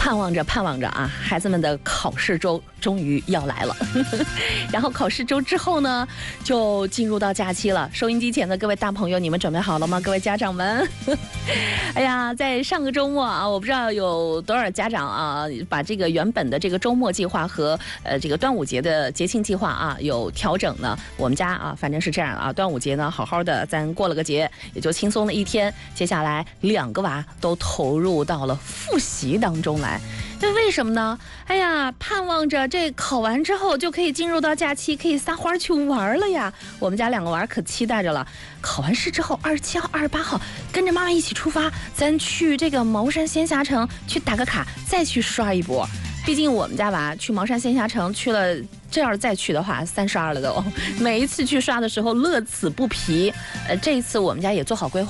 盼望着啊，孩子们的考试周终于要来了。然后考试周之后呢，就进入到假期了。收音机前的各位大朋友，你们准备好了吗？各位家长们，哎呀，在上个周末啊，我不知道有多少家长啊，把这个原本的这个周末计划和这个端午节的节庆计划啊有调整呢。我们家啊，反正是这样啊，端午节呢好好的咱过了个节，也就轻松了一天。接下来2个娃都投入到了复习当中来。这为什么呢？哎呀，盼望着这考完之后就可以进入到假期，可以撒欢去玩了呀。我们家2个娃可期待着了。考完试之后27号、28号跟着妈妈一起出发，咱去这个茅山仙侠城去打个卡，再去刷一波。毕竟我们家娃去茅山仙侠城去了，这要是再去的话32了都。每一次去刷的时候乐此不疲。这一次我们家也做好规划。